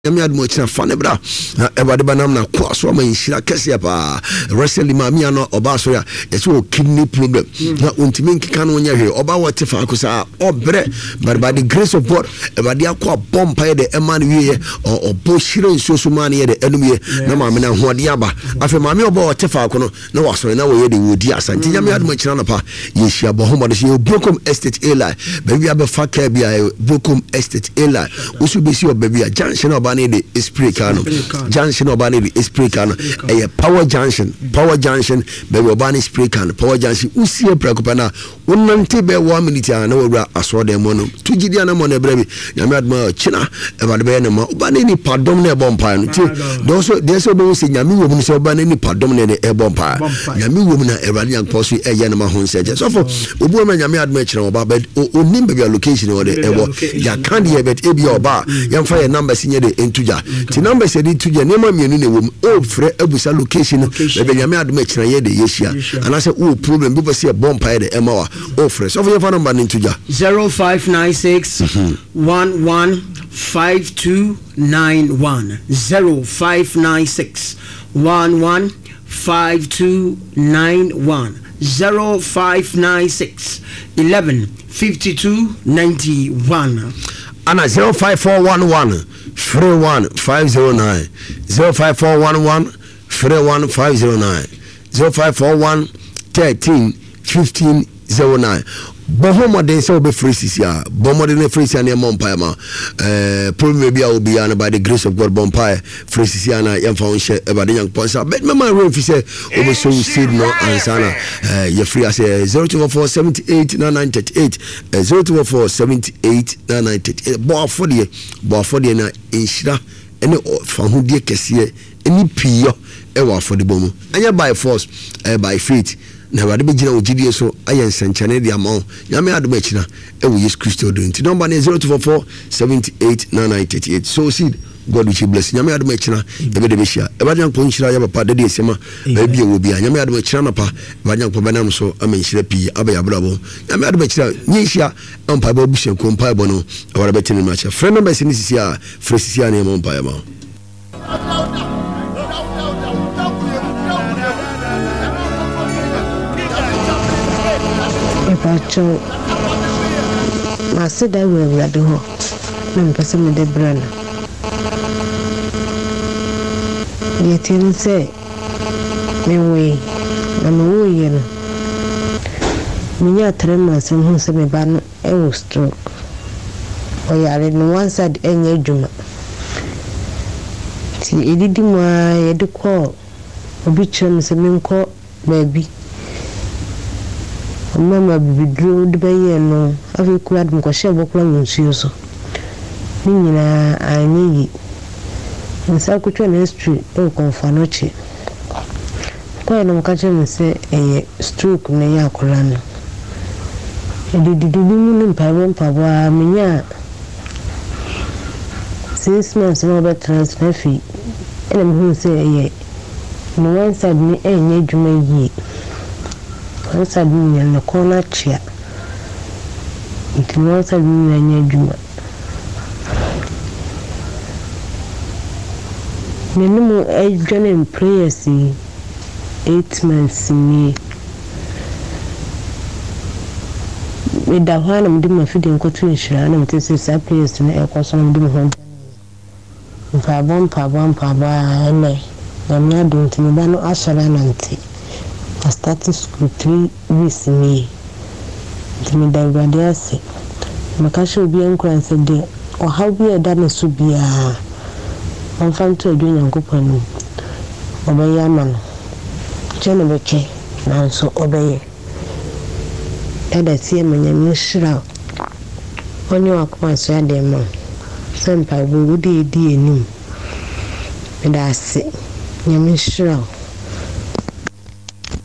Yami admo china fanebra everybody banam na kwa so ma nhira kese pa wrestling ma mi ano oba so ya yeso kidney problem na untimi nkika no nya hwe oba wote fa akosa obre but by the grace of God everybody akwa bompa de eman wiye obo shire nso so ma ne de enumye na ma me na hoade aba afi ma me oba wote fa akono na waso na wo ye de wodi asante yami admo china na pa ye hia bo homo de ye Brokom Estate Eli baby abefa ka bia Brokom Estate Eli usu besi obabi a junction Obani the spray cano junction Obani the spray cano a power junction baby Obani spray cano power junction usi e prekopana wonante be 1 minute na wura aso dem no tujidia na mo na brebi yami adma china e ba de be na mo Obani ni padom na e bompa no ti there's so be say yami wo mu say Obani ni padom na e bompa yami wo mu na e radi yanko so e ye na ma ho nseje so for obu ma yami adma chira oba but onim be location o de ebo ya kan de bet e bi oba yamfa ye number sinye de entuja ti number se di tuja nema mienu ne wom o frɛ abusa location be yami adma chira ye de yeshia ana se o problem bi be say bompa de ema wa o frɛ so for your phone number entuja 0596 115291 0596 115291 0596 115291 ana 05411 31509 05411 31509 05411 13 1509 Bohomo de so be free sia bomo de free sia na empire ma problem bia obi an by the grace of God empire free sia na yem fa won she ebade yank ponsa but mama real fi say obo so seed no ansana ye free as 02478998 02478998 bo afode na inshira ene fa hodie kese eni piyo e wa afode bomu anya by force by faith na wade be gina ogidie so ayen senchane de amon yame adoma china e wo Yesu Kristo do nti number 0244789938 so seed God will bless yame adoma china e be de be hia e ba nyanko nhira ya papa de esema ba bia wo bia yame adoma china na pa ba nyanko banam so amenhira pi abaya brabo yame adoma china nyihia empa ba busen ko empa bo no e wara be tini match friend number sini sisia fresisia na empa ya ma Pacho masida we rade ho na mpese me de brana yetin se me we na me wo ye no minya trema se hu se me ba no e wo stroke o yare no one side enye djuma ti edidi mo ye de ko obi chem se me nko baby mama bibidro de baye no afi kura dum ko shebo kura nsuo so ni nyina anyi nsa kutwa na street e konfa no chi ko no mka chem se stroke na ya kura no edidi mu ni mpabo amenya 6 months no be transfer fee ene mu se no one side ni enye dwuma yi Onsa dunya na kona chia ntimwasa dunya nyajuma nenu ejane prayers 8 months ni medahwana mdima fidi nkotu nshira na mtese sa prayers na ekoso mdima honja mpaba ene na mnyadu ntimibano ashala nanti I started school 3 weeks me. Timi da se. Makasho bi enkran se de o how bi eda na so bia. On fan to edu nyankopon no. Obeya ma no. Chene beche na so obeye. Eda tie manya mi shira. Onyo akoma so ya de ma. Sempa bo wudi edi enim. Eda se. Nyami shira.